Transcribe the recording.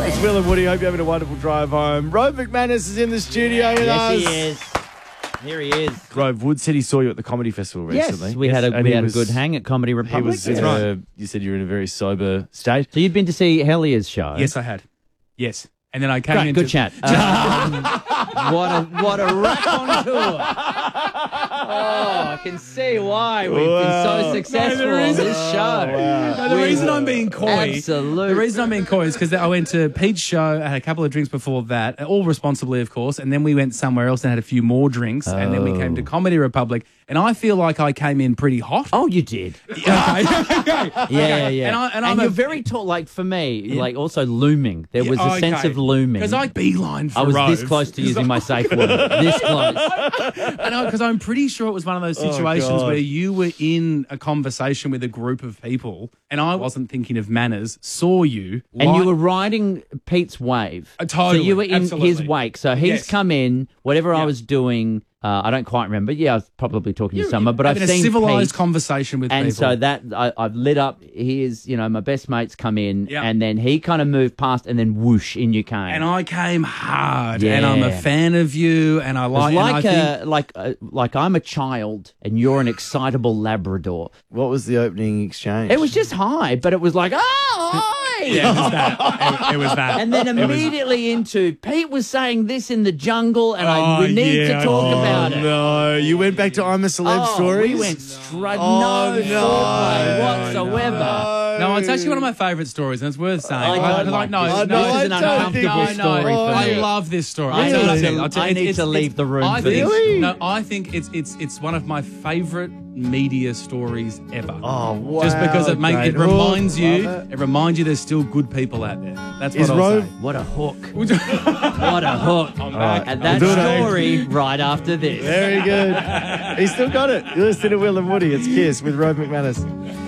It's Will and Woody. Hope you're having a wonderful drive home. Rove McManus is in the studio with us. Yes, he is. Here he is. Rove, Wood said he saw you at the Comedy Festival recently. Yes, we had a good hang at Comedy Republic. That's right. You said you were in a very sober state. So you'd been to see Hellier's show? Yes, I had. Yes. And then I came in. Good chat. What a raconteur. I can see why we've been so successful on this show. Wow. No, the reason I'm being coy. Absolutely. The reason I'm being coy is because I went to Pete's show, I had a couple of drinks before that, all responsibly, of course, and then we went somewhere else and had a few more drinks, and then we came to Comedy Republic, and I feel like I came in pretty hot. Oh, you did. Okay. Yeah. And you're very tall, like for me, like also looming. There was a sense of looming. Because I beeline for I was Rove. this close to using my safe word. This close. Because I'm pretty sure it was one of those situations where you were in a conversation with a group of people and I wasn't thinking of manners, saw you. And you were riding Pete's wave. Totally. So you were in his wake. So he's come in, whatever I was doing, I don't quite remember. Yeah, I was probably talking to someone, but I've seen a civilized Pete, conversation with people. And so that I've lit up. His, my best mates come in, and then he kind of moved past, and then whoosh, in you came. And I came hard, and I'm a fan of you, and I like. Like I'm a child, and you're an excitable Labrador. What was the opening exchange? It was just hi, but it was like, hi. Yeah, it was that. It was that. And then immediately into Pete was saying this in the jungle, and we need to talk about it. No, you went back to I'm a Celeb stories? We went straight, no foreplay whatsoever. No, it's actually one of my favourite stories, and it's worth saying. This is an uncomfortable story for me. I love this story. I need to leave the room for this. No, I think it's one of my favourite media stories ever. Oh, wow. Just because it reminds you there's still good people out there. That's what I'll say. What a hook. What a hook. And that story right after this. Very good. He's still got it. You're listening to Will and Woody. It's Kiss with Rove McManus.